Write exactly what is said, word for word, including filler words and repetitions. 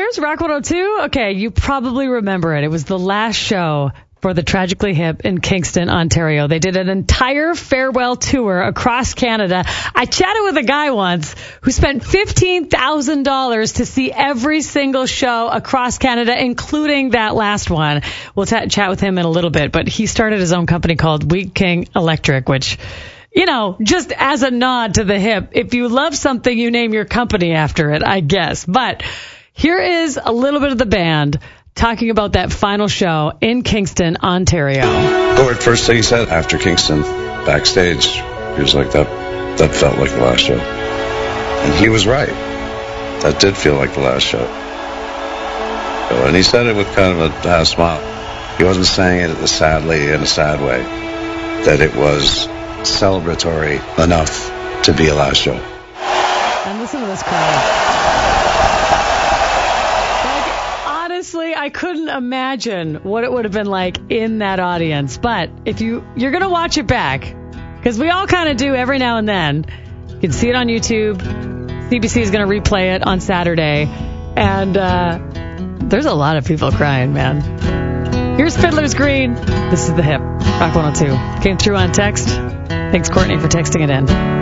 listeners, Rock one oh two? Okay, you probably remember it. It was the last show for the Tragically Hip in Kingston, Ontario. They did an entire farewell tour across Canada. I chatted with a guy once who spent fifteen thousand dollars to see every single show across Canada, including that last one. We'll t- chat with him in a little bit, but he started his own company called Wheat King Electric, which, you know, just as a nod to the hip, if you love something, you name your company after it, I guess. But here is a little bit of the band talking about that final show in Kingston, Ontario. The first thing he said after Kingston, backstage, he was like, that that felt like the last show. And he was right. That did feel like the last show. And he said it with kind of a half smile. He wasn't saying it sadly in a sad way, that it was celebratory enough to be a last show. And listen to this crowd. Honestly, I couldn't imagine what it would have been like in that audience. But if you, you're going to watch it back, because we all kind of do every now and then. You can see it on YouTube. C B C is going to replay it on Saturday. And uh, there's a lot of people crying, man. Here's Fiddler's Green. This is The Hip. Rock one oh two. Came through on text. Thanks, Courtney, for texting it in.